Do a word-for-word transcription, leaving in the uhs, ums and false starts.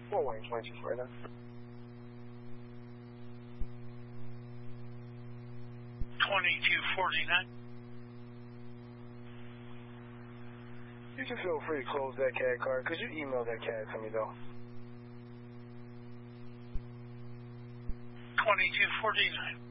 What Wayne twenty-two forty-nine? twenty-two forty-nine. You can feel free to close that C A D card. Could you email that C A D to me, though? twenty-two forty-nine.